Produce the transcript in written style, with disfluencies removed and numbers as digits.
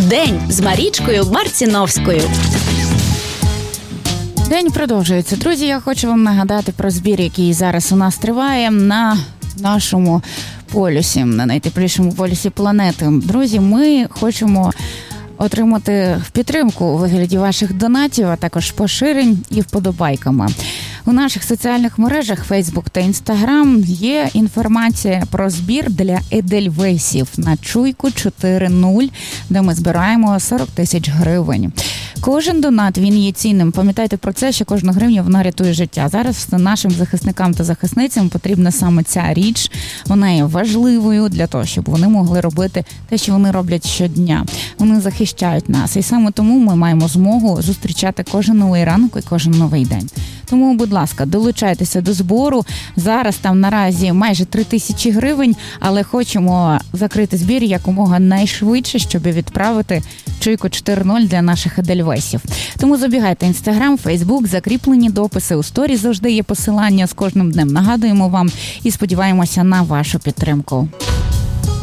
День з Марічкою Марціновською. День продовжується. Друзі, я хочу вам нагадати про збір, який зараз у нас триває на нашому полюсі, на найтеплішому полюсі планети. Друзі, ми хочемо отримати підтримку у вигляді ваших донатів, а також поширень і вподобайками. У наших соціальних мережах Facebook та Instagram є інформація про збір для Едельвейсів на Чуйку 4.0, де ми збираємо 40 тисяч гривень. Кожен донат, він є цінним. Пам'ятайте про це, що кожна гривня, вона рятує життя. Зараз нашим захисникам та захисницям потрібна саме ця річ. Вона є важливою для того, щоб вони могли робити те, що вони роблять щодня. Вони захищають нас. І саме тому ми маємо змогу зустрічати кожен новий ранок і кожен новий день. Тому, будь ласка, долучайтеся до збору. Зараз там наразі майже 3 тисячі гривень, але хочемо закрити збір якомога найшвидше, щоб відправити Чуйку 4.0 для наших едельвейсів. Тому забігайте Інстаграм, Фейсбук, закріплені дописи. У сторі завжди є посилання з кожним днем. Нагадуємо вам і сподіваємося на вашу підтримку.